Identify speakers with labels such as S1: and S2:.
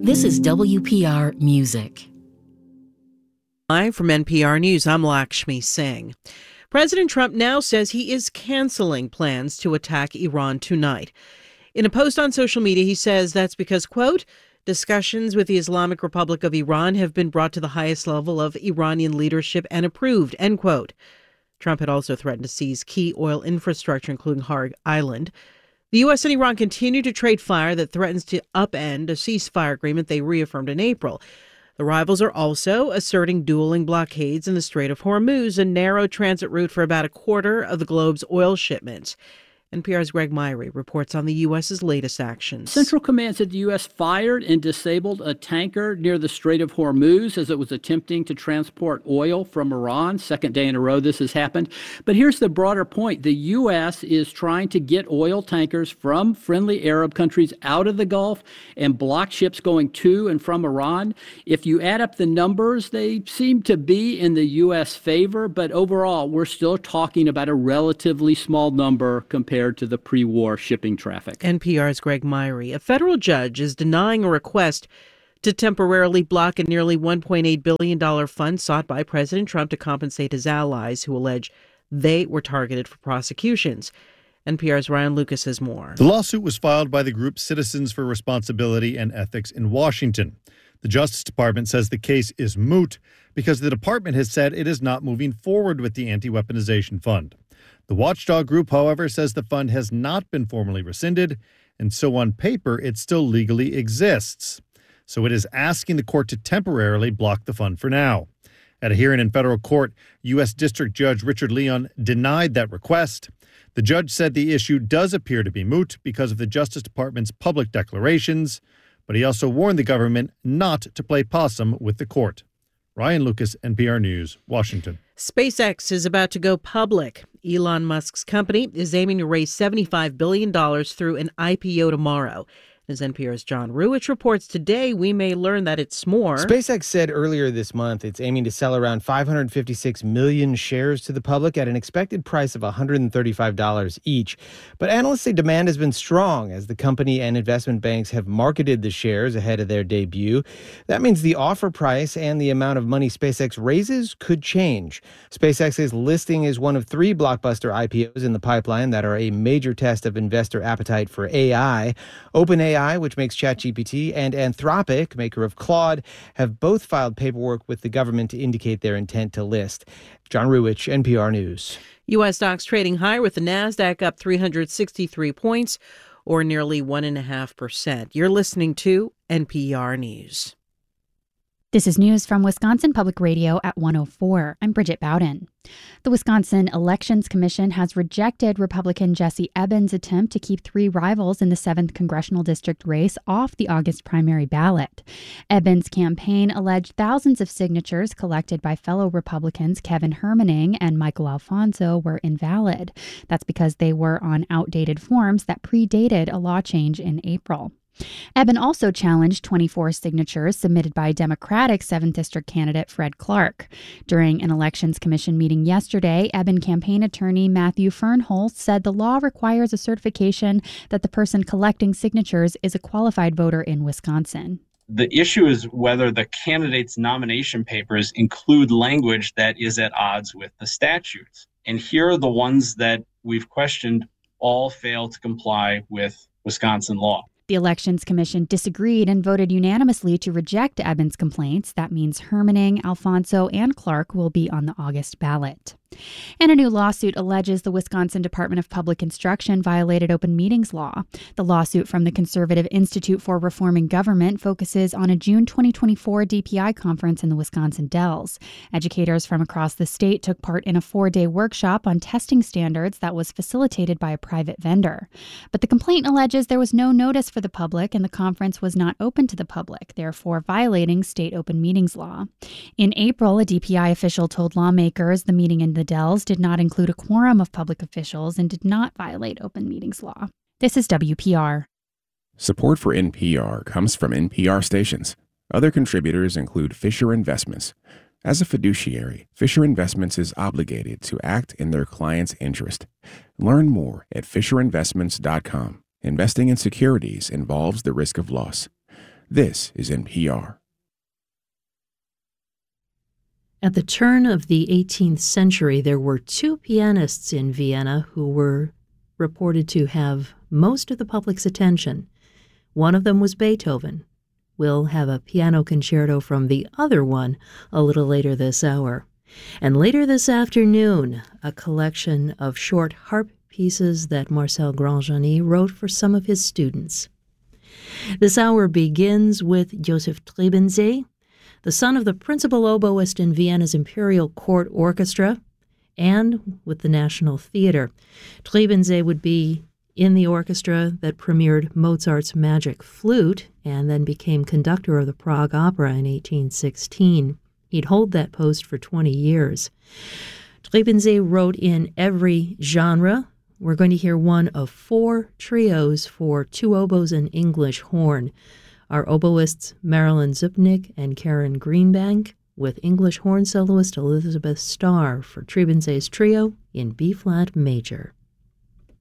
S1: This is WPR Music.
S2: Live from NPR News, I'm Lakshmi Singh. President Trump now says he is canceling plans to attack Iran tonight. In a post on social media, he says that's because, quote, discussions with the Islamic Republic of Iran have been brought to the highest level of Iranian leadership and approved, end quote. Trump had also threatened to seize key oil infrastructure, including Harg Island. The U.S. and Iran continue to trade fire that threatens to upend a ceasefire agreement they reaffirmed in April. The rivals are also asserting dueling blockades in the Strait of Hormuz, a narrow transit route for about a quarter of the globe's oil shipments. NPR's Greg Myrie reports on the U.S.'s latest actions.
S3: Central Command said the U.S. fired and disabled a tanker near the Strait of Hormuz as it was attempting to transport oil from Iran. Second day in a row this has happened. But here's the broader point. The U.S. is trying to get oil tankers from friendly Arab countries out of the Gulf and block ships going to and from Iran. If you add up the numbers, they seem to be in the U.S. favor. But overall, we're still talking about a relatively small number compared to the pre-war shipping traffic.
S2: NPR's Greg Myrie. A federal judge is denying a request to temporarily block a nearly $1.8 billion fund sought by President Trump to compensate his allies who allege they were targeted for prosecutions. NPR's Ryan Lucas has more.
S4: The lawsuit was filed by the group Citizens for Responsibility and Ethics in Washington. The Justice Department says the case is moot because the department has said it is not moving forward with the anti-weaponization fund. The watchdog group, however, says the fund has not been formally rescinded, and so on paper it still legally exists. So it is asking the court to temporarily block the fund for now. At a hearing in federal court, U.S. District Judge Richard Leon denied that request. The judge said the issue does appear to be moot because of the Justice Department's public declarations, but he also warned the government not to play possum with the court. Ryan Lucas, NPR News, Washington.
S2: SpaceX is about to go public. Elon Musk's company is aiming to raise $75 billion through an IPO tomorrow. As NPR's John Ruwitch reports today, we may learn that it's more.
S5: SpaceX said earlier this month it's aiming to sell around 556 million shares to the public at an expected price of $135 each. But analysts say demand has been strong as the company and investment banks have marketed the shares ahead of their debut. That means the offer price and the amount of money SpaceX raises could change. SpaceX's listing is one of 3 blockbuster IPOs in the pipeline that are a major test of investor appetite for AI. OpenAI, which makes ChatGPT, and Anthropic, maker of Claude, have both filed paperwork with the government to indicate their intent to list. John Ruwitch, NPR News.
S2: U.S. stocks trading higher with the NASDAQ up 363 points, or nearly 1.5%. You're listening to NPR News.
S6: This is news from Wisconsin Public Radio at 104. I'm Bridget Bowden. The Wisconsin Elections Commission has rejected Republican Jesse Ebbins' attempt to keep 3 rivals in the 7th congressional district race off the August primary ballot. Ebbins' campaign alleged thousands of signatures collected by fellow Republicans Kevin Hermaning and Michael Alfonso were invalid. That's because they were on outdated forms that predated a law change in April. Ebbin also challenged 24 signatures submitted by Democratic 7th District candidate Fred Clark. During an Elections Commission meeting yesterday, Ebbin campaign attorney Matthew Fernholz said the law requires a certification that the person collecting signatures is a qualified voter in Wisconsin.
S7: The issue is whether the candidate's nomination papers include language that is at odds with the statutes. And here are the ones that we've questioned all fail to comply with Wisconsin law.
S6: The Elections Commission disagreed and voted unanimously to reject Ebbins' complaints. That means Hermaning, Alfonso, and Clark will be on the August ballot. And a new lawsuit alleges the Wisconsin Department of Public Instruction violated open meetings law. The lawsuit from the Conservative Institute for Reforming Government focuses on a June 2024 DPI conference in the Wisconsin Dells. Educators from across the state took part in a 4-day workshop on testing standards that was facilitated by a private vendor. But the complaint alleges there was no notice for the public and the conference was not open to the public, therefore violating state open meetings law. In April, a DPI official told lawmakers the meeting in the Dells did not include a quorum of public officials and did not violate open meetings law. This is WPR.
S8: Support for NPR comes from NPR stations. Other contributors include Fisher Investments. As a fiduciary, Fisher Investments is obligated to act in their client's interest. Learn more at FisherInvestments.com. Investing in securities involves the risk of loss. This is NPR.
S9: At the turn of the 18th century, there were two pianists in Vienna who were reported to have most of the public's attention. One of them was Beethoven. We'll have a piano concerto from the other one a little later this hour. And later this afternoon, a collection of short harp pieces that Marcel Grandjeanny wrote for some of his students. This hour begins with Joseph Trebensee, the son of the principal oboist in Vienna's Imperial Court Orchestra, and with the National Theatre. Trebensee would be in the orchestra that premiered Mozart's Magic Flute and then became conductor of the Prague Opera in 1816. He'd hold that post for 20 years. Trebensee wrote in every genre. We're going to hear one of 4 trios for 2 oboes and English horn. Our oboists Marilyn Zupnik and Karen Greenbank, with English horn soloist Elizabeth Starr for Trebensee's trio in B-flat major.